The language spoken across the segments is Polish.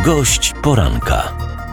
Gość poranka.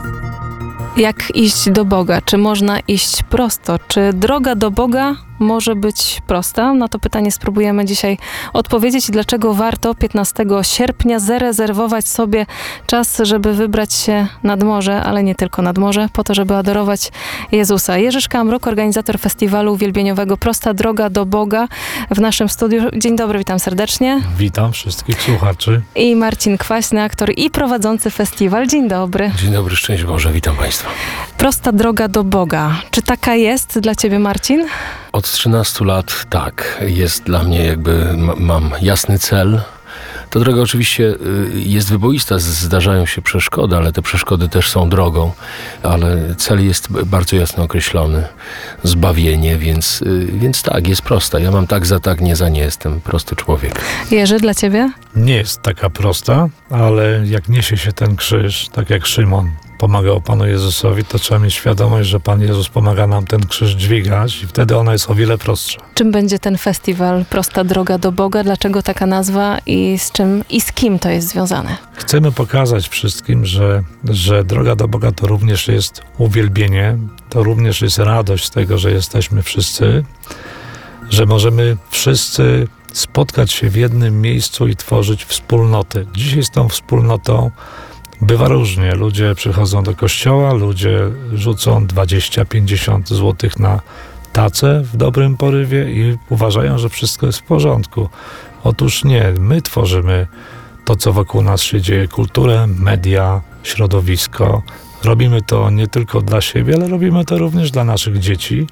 Jak iść do Boga? Czy można iść prosto? Czy droga do Boga może być prosta? Na to pytanie spróbujemy dzisiaj odpowiedzieć i dlaczego warto 15 sierpnia zarezerwować sobie czas, żeby wybrać się nad morze, ale nie tylko nad morze, po to, żeby adorować Jezusa. Jerzy Szkamruk, organizator festiwalu uwielbieniowego Prosta Droga do Boga w naszym studiu. Dzień dobry, witam serdecznie. Witam wszystkich słuchaczy. I Marcin Kwaśny, aktor i prowadzący festiwal. Dzień dobry. Dzień dobry, szczęść Boże, witam Państwa. Prosta droga do Boga. Czy taka jest dla Ciebie, Marcin? Od 13 lat tak, jest dla mnie mam jasny cel. Ta droga oczywiście jest wyboista, zdarzają się przeszkody, ale te przeszkody też są drogą, ale cel jest bardzo jasno określony. Zbawienie, więc tak, jest prosta. Ja mam tak za tak, nie za nie, jestem prosty człowiek. Jerzy, dla Ciebie? Nie jest taka prosta, ale jak niesie się ten krzyż, tak jak Szymon pomagał Panu Jezusowi, to trzeba mieć świadomość, że Pan Jezus pomaga nam ten krzyż dźwigać i wtedy ona jest o wiele prostsza. Czym będzie ten festiwal Prosta Droga do Boga? Dlaczego taka nazwa i z czym i z kim to jest związane? Chcemy pokazać wszystkim, że droga do Boga to również jest uwielbienie, to również jest radość z tego, że jesteśmy wszyscy, że możemy wszyscy spotkać się w jednym miejscu i tworzyć wspólnotę. Dzisiaj z tą wspólnotą bywa różnie. Ludzie przychodzą do kościoła, ludzie rzucą 20-50 złotych na tacę w dobrym porywie i uważają, że wszystko jest w porządku. Otóż nie, my tworzymy to, co wokół nas się dzieje, kulturę, media, środowisko. Robimy to nie tylko dla siebie, ale robimy to również dla naszych dzieci,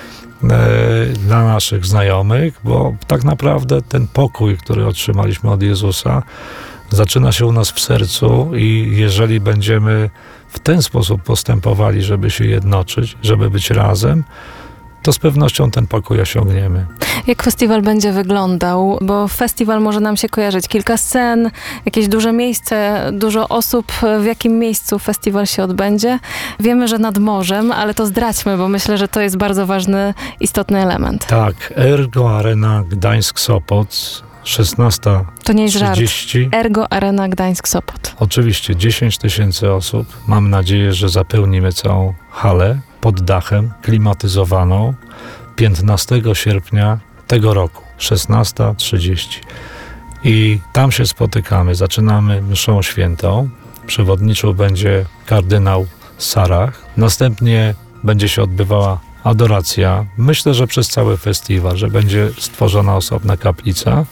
dla naszych znajomych, bo tak naprawdę ten pokój, który otrzymaliśmy od Jezusa, zaczyna się u nas w sercu i jeżeli będziemy w ten sposób postępowali, żeby się jednoczyć, żeby być razem, to z pewnością ten pokój osiągniemy. Jak festiwal będzie wyglądał? Bo festiwal może nam się kojarzyć. Kilka scen, jakieś duże miejsce, dużo osób. W jakim miejscu festiwal się odbędzie? Wiemy, że nad morzem, ale to zdradźmy, bo myślę, że to jest bardzo ważny, istotny element. Tak, Ergo Arena Gdańsk-Sopot, 16:30. To nie jest żart. Ergo Arena Gdańsk-Sopot. Oczywiście 10 000 osób. Mam nadzieję, że zapełnimy całą halę pod dachem, klimatyzowaną 15 sierpnia tego roku, 16:30. I tam się spotykamy. Zaczynamy mszą świętą. Przewodniczą będzie kardynał Sarach. Następnie będzie się odbywała adoracja. Myślę, że przez cały festiwal, że będzie stworzona osobna kaplica.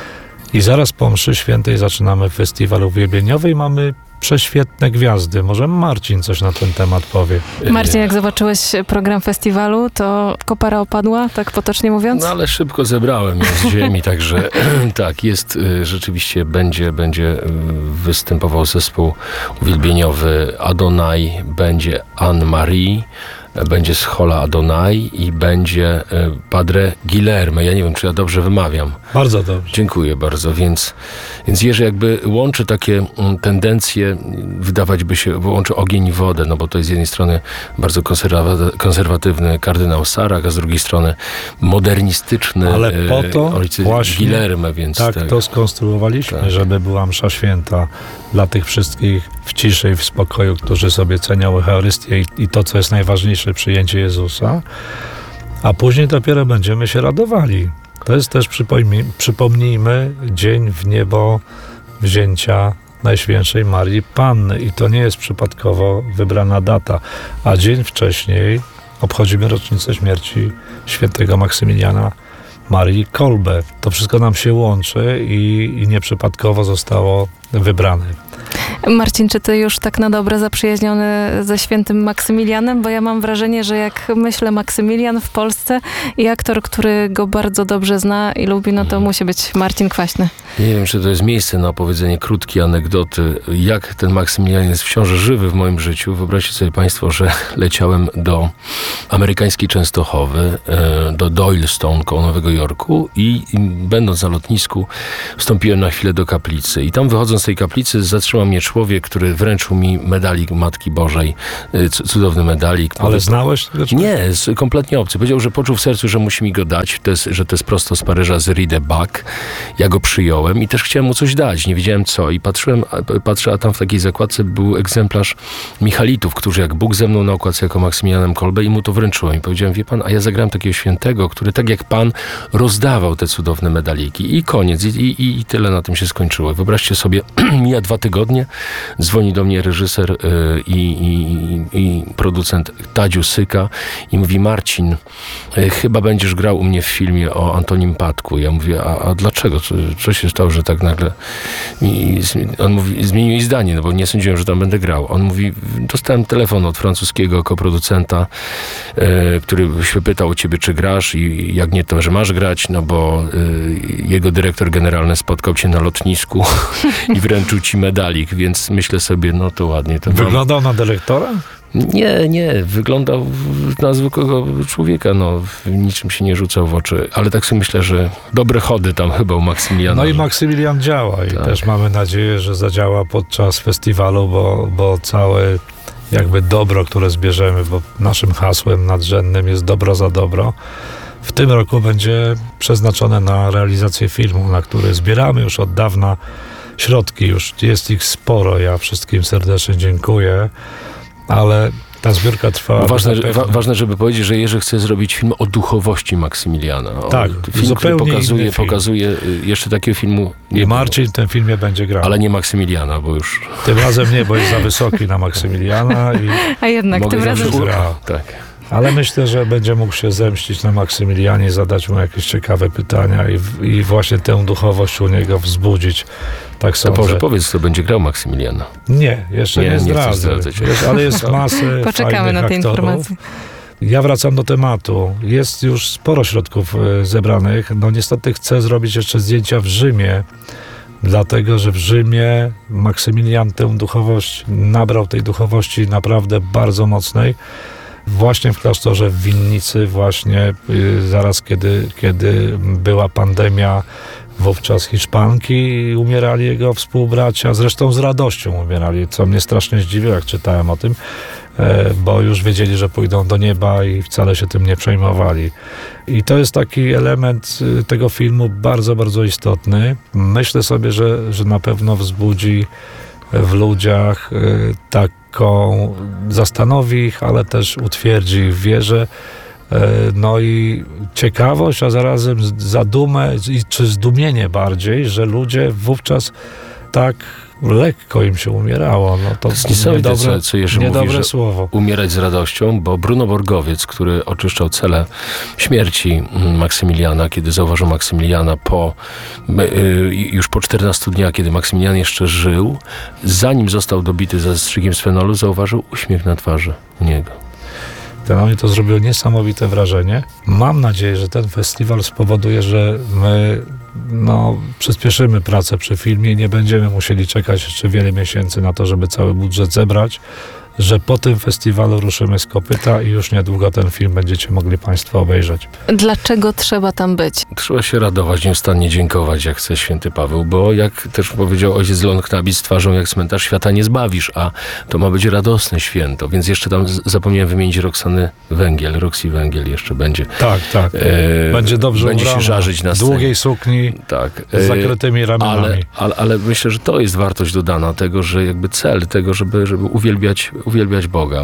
I zaraz po mszy świętej zaczynamy festiwal uwielbieniowy i mamy prześwietne gwiazdy. Może Marcin coś na ten temat powie. Marcin, jak zobaczyłeś program festiwalu, to kopara opadła, tak potocznie mówiąc? No ale szybko zebrałem ją z ziemi, także tak, jest rzeczywiście, będzie występował zespół uwielbieniowy Adonai, będzie Anne-Marie, będzie Schola Adonai i będzie Padre Guilherme. Ja nie wiem, czy ja dobrze wymawiam. Bardzo dobrze. Dziękuję bardzo. Więc Jerzy jakby łączy takie tendencje, wydawać by się, łączy ogień i wodę, no bo to jest z jednej strony bardzo konserwatywny kardynał Sarach, a z drugiej strony modernistyczny ale po to ojciec Guilherme. Więc tak to skonstruowaliśmy, tak, żeby była msza święta dla tych wszystkich w ciszy i w spokoju, którzy sobie cenią Eucharystię i to, co jest najważniejsze, przyjęcie Jezusa, a później dopiero będziemy się radowali. To jest też, przypomnijmy, dzień w niebo wzięcia Najświętszej Marii Panny i to nie jest przypadkowo wybrana data, a dzień wcześniej obchodzimy rocznicę śmierci świętego Maksymiliana Marii Kolbe. To wszystko nam się łączy i nieprzypadkowo zostało wybrane. Marcin, czy ty już tak na dobre zaprzyjaźniony ze świętym Maksymilianem? Bo ja mam wrażenie, że jak myślę Maksymilian w Polsce i aktor, który go bardzo dobrze zna i lubi, no to musi być Marcin Kwaśny. Nie wiem, czy to jest miejsce na opowiedzenie krótkiej anegdoty, jak ten Maksymilian jest wciąż żywy w moim życiu. Wyobraźcie sobie Państwo, że leciałem do amerykańskiej Częstochowy, do Doylestown koło Nowego Jorku i będąc na lotnisku wstąpiłem na chwilę do kaplicy i tam wychodząc z tej kaplicy zatrzymał mnie człowiek, który wręczył mi medalik Matki Bożej, cudowny medalik. Ale znałeś tego człowieka? Nie, jest kompletnie obcy. Powiedział, że poczuł w sercu, że musi mi go dać, że to jest prosto z Paryża, z Rue de Bac. Ja go przyjąłem i też chciałem mu coś dać. Nie wiedziałem co. I patrzę, a tam w takiej zakładce był egzemplarz Michalitów, którzy jak Bóg ze mną na okładce jako Maksymilianem Kolbe, i mu to wręczyłem. I powiedziałem, wie pan, a ja zagrałem takiego świętego, który tak jak pan rozdawał te cudowne medaliki. I koniec. I tyle na tym się skończyło. Wyobraźcie sobie, mija 2 tygodnie, dzwoni do mnie reżyser i producent Tadziu Syka i mówi, Marcin, chyba będziesz grał u mnie w filmie o Antonim Patku. Ja mówię, a dlaczego? Co się stało, że tak nagle... On mówi, zmienił mi zdanie, no bo nie sądziłem, że tam będę grał. On mówi, dostałem telefon od francuskiego koproducenta, który się pytał o ciebie, czy grasz, i jak nie, to że masz grać, no bo jego dyrektor generalny spotkał cię na lotnisku i wręczył ci medalik, więc myślę sobie, no to ładnie. To Wyglądał na dyrektora? Nie, wyglądał na zwykłego człowieka, no niczym się nie rzucał w oczy, ale tak sobie myślę, że dobre chody tam chyba u Maksymiliana. No i Maksymilian działa i Tak. też mamy nadzieję, że zadziała podczas festiwalu, bo całe jakby dobro, które zbierzemy, bo naszym hasłem nadrzędnym jest dobro za dobro, w tym roku będzie przeznaczone na realizację filmu, na który zbieramy już od dawna środki, już jest ich sporo, ja wszystkim serdecznie dziękuję, ale ta zbiórka trwa... Ważne, żeby powiedzieć, że Jerzy chce zrobić film o duchowości Maksymiliana. Tak, film, zupełnie który inny film. pokazuje jeszcze takiego filmu nie I Marcin w tym filmie będzie grał. ale nie Maksymiliana, bo już Tym razem nie, bo jest za wysoki na Maksymiliana A jednak mogę tym razem... zawsze gra. tak. Ale myślę, że będzie mógł się zemścić na Maksymilianie, zadać mu jakieś ciekawe pytania i właśnie tę duchowość u niego wzbudzić. Tak To sądzę. może powiedz, kto będzie grał Maksymiliana. Nie, jeszcze nie chcesz zdradzę. zdradzać. Ale jest masę Poczekamy fajnych na te aktorów. informacje. Ja wracam do tematu. Jest już sporo środków zebranych. No niestety chcę zrobić jeszcze zdjęcia w Rzymie, dlatego, że w Rzymie Maksymilian tę duchowość, nabrał tej duchowości naprawdę bardzo mocnej. Właśnie w klasztorze w Winnicy, właśnie zaraz kiedy była pandemia, wówczas Hiszpanki, umierali jego współbracia, zresztą z radością umierali, co mnie strasznie zdziwiło, jak czytałem o tym, bo już wiedzieli, że pójdą do nieba i wcale się tym nie przejmowali. I to jest taki element tego filmu bardzo, bardzo istotny. Myślę sobie, że na pewno wzbudzi w ludziach taką, zastanowi ich, ale też utwierdzi ich w wierze, no i ciekawość, a zarazem zadumę czy zdumienie bardziej, że ludzie wówczas tak lekko im się umierało. No to jest niesamowite, co Jerzy niedobre mówi, że słowo. umierać z radością, bo Bruno Borgowiec, który oczyszczał celę śmierci Maksymiliana, kiedy zauważył Maksymiliana już po 14 dniach, kiedy Maksymilian jeszcze żył, zanim został dobity zastrzykiem z fenolu, zauważył uśmiech na twarzy u niego. Na mnie to zrobiło niesamowite wrażenie. Mam nadzieję, że ten festiwal spowoduje, że my przyspieszymy pracę przy filmie i nie będziemy musieli czekać jeszcze wiele miesięcy na to, żeby cały budżet zebrać, że po tym festiwalu ruszymy z kopyta i już niedługo ten film będziecie mogli Państwo obejrzeć. Dlaczego trzeba tam być? Trzeba się radować, nieustannie dziękować, jak chce święty Paweł, bo jak też powiedział ojciec Leon Knabis, z twarzą jak cmentarz świata nie zbawisz, a to ma być radosne święto, więc jeszcze tam zapomniałem wymienić Roxy Węgiel jeszcze będzie. Tak. Będzie dobrze Będzie się ubrana, żarzyć na w scenie. długiej sukni, Tak. z zakrytymi ramionami. Ale myślę, że to jest wartość dodana tego, że jakby cel tego, żeby uwielbiać Boga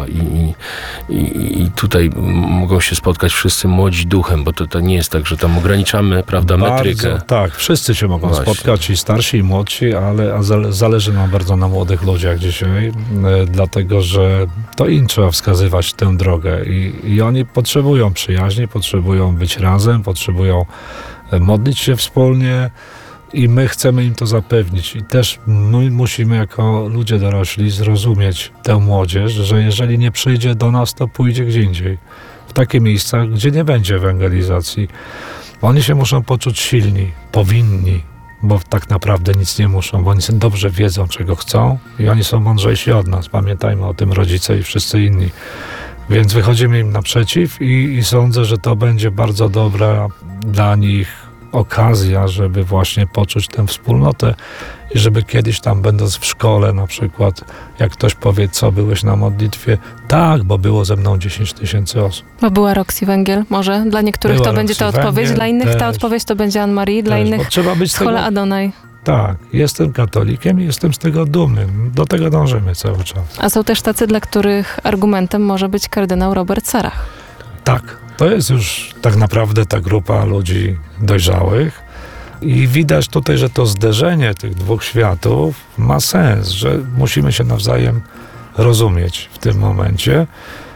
i tutaj mogą się spotkać wszyscy młodzi duchem, bo to nie jest tak, że tam ograniczamy, prawda, metrykę. Tak, wszyscy się mogą Właśnie. spotkać, i starsi, i młodsi, a zależy nam bardzo na młodych ludziach dzisiaj, dlatego, że to im trzeba wskazywać tę drogę i oni potrzebują przyjaźni, potrzebują być razem, potrzebują modlić się wspólnie i my chcemy im to zapewnić. I też my musimy jako ludzie dorośli zrozumieć tę młodzież, że jeżeli nie przyjdzie do nas, to pójdzie gdzie indziej. W takie miejsca, gdzie nie będzie ewangelizacji. Oni się muszą poczuć silni, powinni, bo tak naprawdę nic nie muszą, bo oni dobrze wiedzą, czego chcą i oni są mądrzejsi od nas. Pamiętajmy o tym, rodzice i wszyscy inni. Więc wychodzimy im naprzeciw i sądzę, że to będzie bardzo dobra dla nich okazja, żeby właśnie poczuć tę wspólnotę i żeby kiedyś tam, będąc w szkole na przykład, jak ktoś powie, co, byłeś na modlitwie? Tak, bo było ze mną 10 000 osób. Bo była Roxy Węgiel, może? Dla niektórych Była to będzie ta Roxy odpowiedź, Węgiel, dla innych ta też. odpowiedź to będzie Anne-Marie, dla Też, bo innych trzeba być z tego, Schola Adonai. tak, jestem katolikiem i jestem z tego dumny. Do tego dążymy cały czas. A są też tacy, dla których argumentem może być kardynał Robert Sarach. Tak, to jest już tak naprawdę ta grupa ludzi dojrzałych i widać tutaj, że to zderzenie tych dwóch światów ma sens, że musimy się nawzajem rozumieć w tym momencie,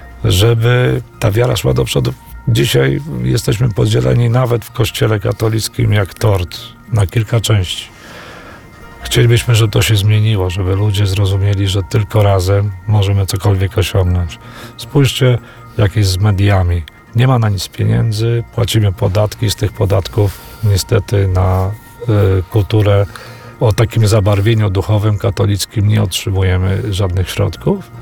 żeby ta wiara szła do przodu. Dzisiaj jesteśmy podzieleni nawet w Kościele katolickim jak tort na kilka części. Chcielibyśmy, żeby to się zmieniło, żeby ludzie zrozumieli, że tylko razem możemy cokolwiek osiągnąć. Spójrzcie, jak jest z mediami. Nie ma na nic pieniędzy, płacimy podatki, z tych podatków niestety na kulturę o takim zabarwieniu duchowym, katolickim nie otrzymujemy żadnych środków.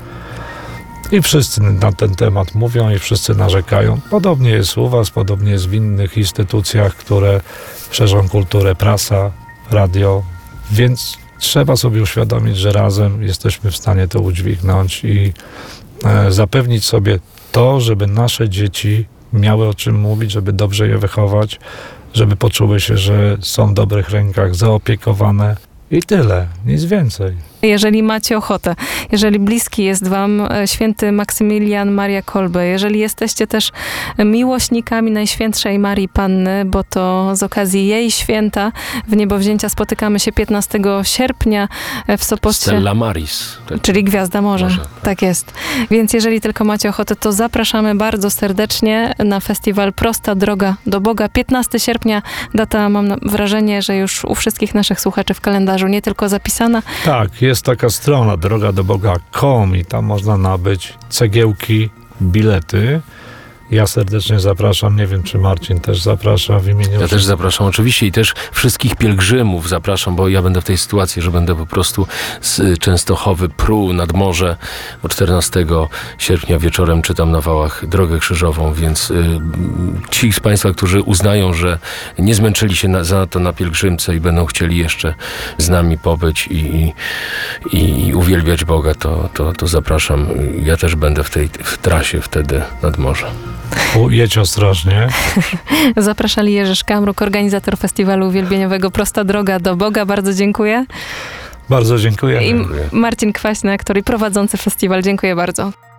I wszyscy na ten temat mówią i wszyscy narzekają. Podobnie jest u was, podobnie jest w innych instytucjach, które szerzą kulturę, prasa, radio. Więc trzeba sobie uświadomić, że razem jesteśmy w stanie to udźwignąć i zapewnić sobie to, żeby nasze dzieci miały o czym mówić, żeby dobrze je wychować, żeby poczuły się, że są w dobrych rękach, zaopiekowane i tyle, nic więcej. Jeżeli macie ochotę, jeżeli bliski jest wam święty Maksymilian Maria Kolbe, jeżeli jesteście też miłośnikami Najświętszej Marii Panny, bo to z okazji jej święta w Niebowzięcia spotykamy się 15 sierpnia w Sopocie. Stella Maris. Czyli Gwiazda Morza. Morza, Tak jest. Więc jeżeli tylko macie ochotę, to zapraszamy bardzo serdecznie na festiwal Prosta Droga do Boga. 15 sierpnia, data, mam wrażenie, że już u wszystkich naszych słuchaczy w kalendarzu nie tylko zapisana. Tak, jest taka strona drogadoboga.com i tam można nabyć cegiełki, bilety. Ja serdecznie zapraszam, nie wiem, czy Marcin też zaprasza w imieniu... Ja też zapraszam oczywiście i też wszystkich pielgrzymów zapraszam, bo ja będę w tej sytuacji, że będę po prostu z Częstochowy pruł nad morze, bo 14 sierpnia wieczorem czytam na Wałach Drogę Krzyżową, więc ci z Państwa, którzy uznają, że nie zmęczyli się zanadto na pielgrzymce i będą chcieli jeszcze z nami pobyć i uwielbiać Boga, to zapraszam. Ja też będę w trasie wtedy nad morze. Jedź ostrożnie. Zapraszali Jerzy Szkamruk, organizator festiwalu uwielbieniowego Prosta Droga do Boga. Bardzo dziękuję. Bardzo dziękuję. I Marcin Kwaśny, aktor i prowadzący festiwal. Dziękuję bardzo.